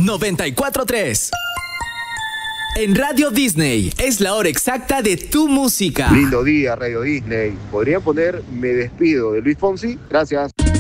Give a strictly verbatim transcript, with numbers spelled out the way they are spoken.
noventa y cuatro punto tres. En Radio Disney es la hora exacta de tu música. Lindo día, Radio Disney. ¿Podría poner Me Despido de Luis Fonsi? Gracias.